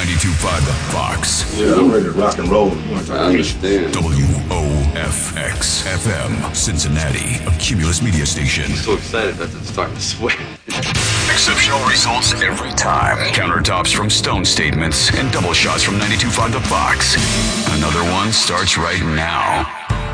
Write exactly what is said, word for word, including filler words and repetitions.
ninety-two point five The Fox. Yeah, I'm ready to rock and roll. I understand. W O F X F M, Cincinnati, a Cumulus media station. I'm so excited that it's starting to sweat. Exceptional results every time. Countertops from Stone Statements and double shots from ninety-two point five The Fox. Another one starts right now.